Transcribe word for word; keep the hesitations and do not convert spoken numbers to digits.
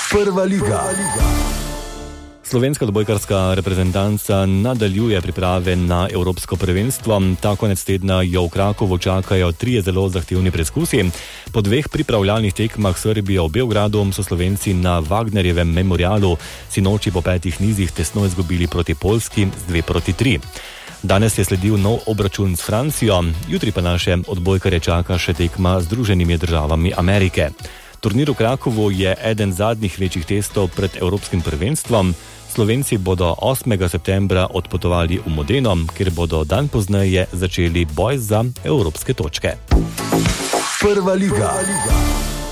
Prva liga. Slovenska odbojkarska reprezentanca nadaljuje priprave na evropsko prvenstvo. Ta konec tedna jo v Krakovu čakajo trije zelo zahtevni preskusi. Po dveh pripravljalnih tekmah Srbije v Beogradu so Slovenci na Wagnerjevem memorialu sinoči po petih nizih tesno izgubili proti Poljski z dve proti tri. Danes je sledil nov obračun s Francijo, jutri pa naše odbojkarje čaka še tekma z Združenimi državami Amerike. Turnir v Krakovu je eden zadnjih večjih testov pred evropskim prvenstvom. Slovenci bodo osmega septembra odpotovali v Modeno, kjer bodo dan pozneje začeli boj za evropske točke. Prva liga.